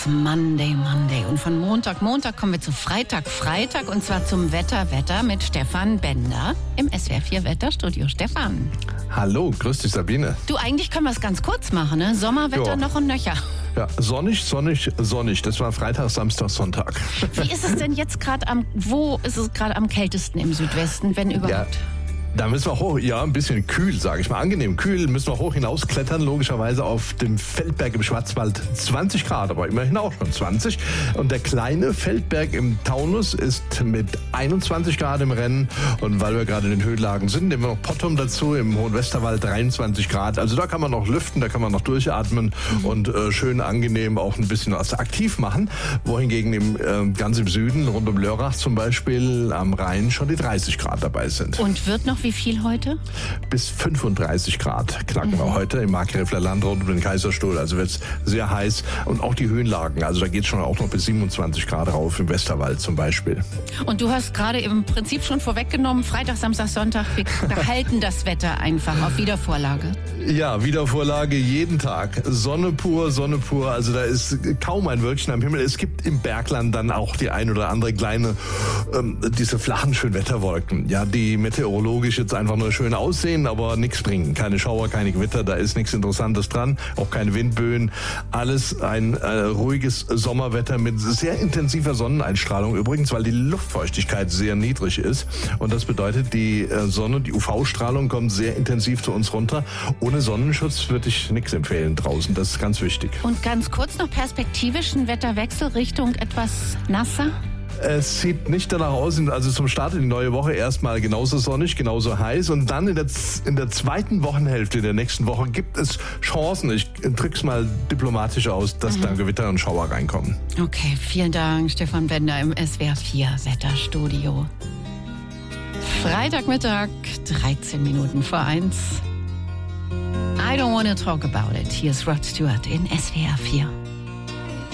Monday. Und von Montag kommen wir zu Freitag und zwar zum Wetter mit Stefan Bender im SWR 4 Wetterstudio. Stefan. Hallo, grüß dich Sabine. Du, eigentlich können wir es ganz kurz machen, ne? Sommerwetter noch und nöcher. Ja, sonnig. Das war Freitag, Samstag, Sonntag. Wie ist es denn jetzt wo ist es gerade am kältesten im Südwesten, wenn überhaupt? Ja. Da müssen wir hoch, ein bisschen kühl, sage ich mal, angenehm kühl, müssen wir hoch hinausklettern, logischerweise auf dem Feldberg im Schwarzwald 20 Grad, aber immerhin auch schon 20. Und der kleine Feldberg im Taunus ist mit 21 Grad im Rennen. Und weil wir gerade in den Höhenlagen sind, nehmen wir noch Pottum dazu, im Hohen Westerwald 23 Grad. Also da kann man noch lüften, da kann man noch durchatmen und schön angenehm auch ein bisschen was aktiv machen. Wohingegen ganz im Süden, rund um Lörrach zum Beispiel, am Rhein schon die 30 Grad dabei sind. Und wird noch wie viel heute? Bis 35 Grad knacken wir heute im Markgräfler Land rund um den Kaiserstuhl. Also wird es sehr heiß. Und auch die Höhenlagen. Also da geht es schon auch noch bis 27 Grad rauf im Westerwald zum Beispiel. Und du hast gerade im Prinzip schon vorweggenommen, Freitag, Samstag, Sonntag, wir behalten das Wetter einfach auf Wiedervorlage. Ja, Wiedervorlage jeden Tag. Sonne pur. Also da ist kaum ein Wölkchen am Himmel. Es gibt im Bergland dann auch die ein oder andere kleine, diese flachen Schönwetterwolken. Ja, die meteorologisch jetzt einfach nur schön aussehen, aber nichts bringen. Keine Schauer, keine Gewitter, da ist nichts Interessantes dran. Auch keine Windböen. Alles ein ruhiges Sommerwetter mit sehr intensiver Sonneneinstrahlung übrigens, weil die Luftfeuchtigkeit sehr niedrig ist. Und das bedeutet, die Sonne, die UV-Strahlung kommt sehr intensiv zu uns runter. Ohne Sonnenschutz würde ich nichts empfehlen draußen. Das ist ganz wichtig. Und ganz kurz noch perspektivisch ein Wetterwechsel Richtung etwas nasser? Es sieht nicht danach aus, also zum Start in die neue Woche erstmal genauso sonnig, genauso heiß und dann in der zweiten Wochenhälfte der nächsten Woche gibt es Chancen, ich drück's mal diplomatisch aus, dass da Gewitter und Schauer reinkommen. Okay, vielen Dank, Stefan Bender im SWR 4 Wetterstudio. Freitagmittag, 13 Minuten vor 1. I don't wanna talk about it. Hier ist Rod Stewart in SWR 4.